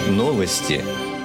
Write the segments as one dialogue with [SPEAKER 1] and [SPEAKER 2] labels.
[SPEAKER 1] Новости.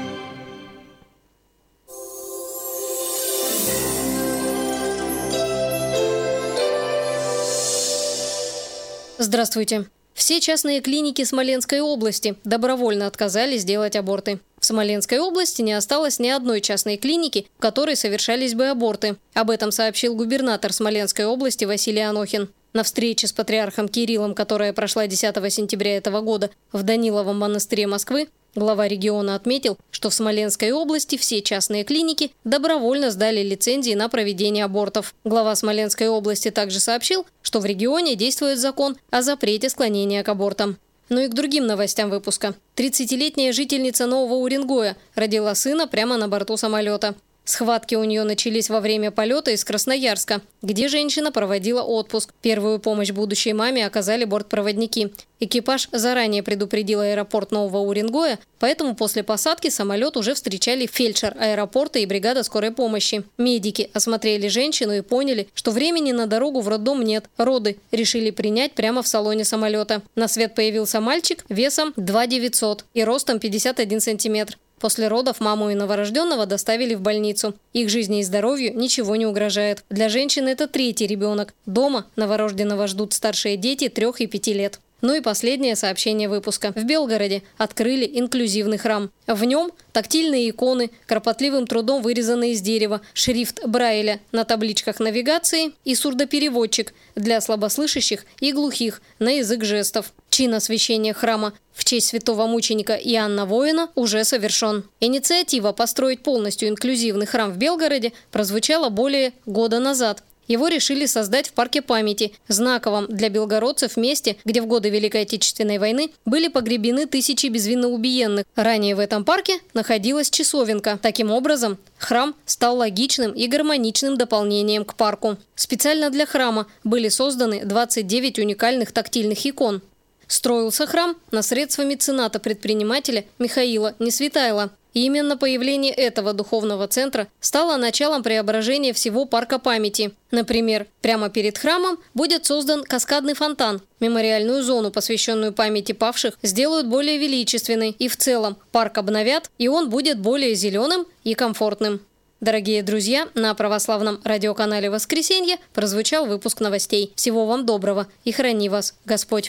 [SPEAKER 2] Здравствуйте. Все частные клиники Смоленской области добровольно отказались делать аборты. В Смоленской области не осталось ни одной частной клиники, в которой совершались бы аборты. Об этом сообщил губернатор Смоленской области Василий Анохин. На встрече с патриархом Кириллом, которая прошла 10 сентября этого года в Даниловом монастыре Москвы, глава региона отметил, что в Смоленской области все частные клиники добровольно сдали лицензии на проведение абортов. Глава Смоленской области также сообщил, что в регионе действует закон о запрете склонения к абортам. Ну и к другим новостям выпуска. 30-летняя жительница Нового Уренгоя родила сына прямо на борту самолета. Схватки у нее начались во время полета из Красноярска, где женщина проводила отпуск. Первую помощь будущей маме оказали бортпроводники. Экипаж заранее предупредил аэропорт Нового Уренгоя, поэтому после посадки самолет уже встречали фельдшер аэропорта и бригада скорой помощи. Медики осмотрели женщину и поняли, что времени на дорогу в роддом нет. Роды решили принять прямо в салоне самолета. На свет появился мальчик весом 2900 и ростом 51 сантиметр. После родов маму и новорожденного доставили в больницу. Их жизни и здоровью ничего не угрожает. Для женщины это третий ребенок. Дома новорожденного ждут старшие дети 3 и 5 лет. Ну и последнее сообщение выпуска. В Белгороде открыли инклюзивный храм. В нем тактильные иконы, кропотливым трудом вырезанные из дерева, шрифт Брайля на табличках навигации и сурдопереводчик для слабослышащих и глухих на язык жестов. Чин освящения храма в честь святого мученика Иоанна Воина уже совершен. Инициатива построить полностью инклюзивный храм в Белгороде прозвучала более года назад. Его решили создать в парке памяти, знаковом для белгородцев месте, где в годы Великой Отечественной войны были погребены тысячи безвинно убиенных. Ранее в этом парке находилась часовенка. Таким образом, храм стал логичным и гармоничным дополнением к парку. Специально для храма были созданы 29 уникальных тактильных икон. Строился храм на средства мецената предпринимателя Михаила Несвитайла. И именно появление этого духовного центра стало началом преображения всего парка памяти. Например, прямо перед храмом будет создан каскадный фонтан. Мемориальную зону, посвященную памяти павших, сделают более величественной. И в целом парк обновят, и он будет более зеленым и комфортным. Дорогие друзья, на православном радиоканале «Воскресенье» прозвучал выпуск новостей. Всего вам доброго и храни вас Господь!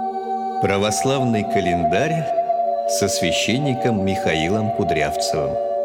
[SPEAKER 1] Православный календарь со священником Михаилом Кудрявцевым.